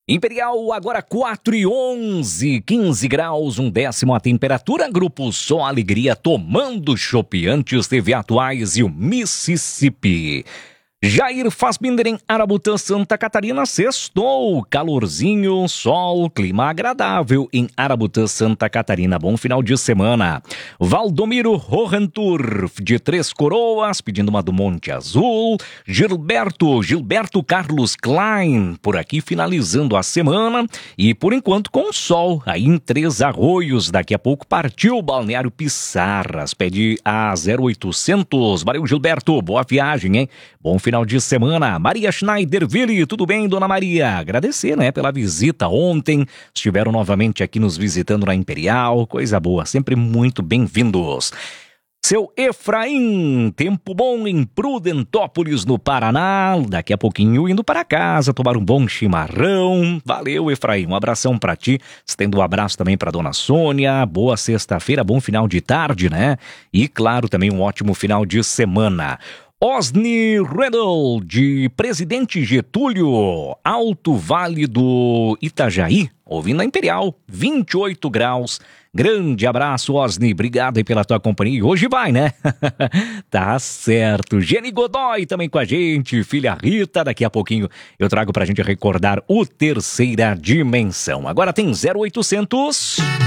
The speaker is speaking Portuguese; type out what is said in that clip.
Imperial, agora 4:11, 15 graus, 1/10 a temperatura. Grupo Só Alegria tomando chopp. Antes teve Atuais e o Mississippi. Jair Fassbinder em Arabutã, Santa Catarina, sextou. Calorzinho, sol, clima agradável em Arabutã, Santa Catarina. Bom final de semana. Valdomiro Rohentur, de Três Coroas, pedindo uma do Monte Azul. Gilberto Carlos Klein, por aqui finalizando a semana. E por enquanto com sol, aí em Três Arroios. Daqui a pouco partiu o Balneário Pissarras. Pede a 0800. Valeu, Gilberto. Boa viagem, hein? Bom final de semana. Maria Schneiderville, tudo bem, dona Maria? Agradecer, né, pela visita ontem. Estiveram novamente aqui nos visitando na Imperial. Coisa boa, sempre muito bem-vindos. Seu Efraim, tempo bom em Prudentópolis, no Paraná. Daqui a pouquinho indo para casa, tomar um bom chimarrão. Valeu, Efraim, um abração para ti. Estendo um abraço também para dona Sônia. Boa sexta-feira, bom final de tarde, né? E claro, também um ótimo final de semana. Osni Redel, de Presidente Getúlio, Alto Vale do Itajaí, ouvindo a Imperial, 28 graus. Grande abraço, Osni, obrigado aí pela tua companhia. E hoje vai, né? Tá certo. Jenny Godoy também com a gente, filha Rita. Daqui a pouquinho eu trago pra gente recordar o Terceira Dimensão. Agora tem 0800...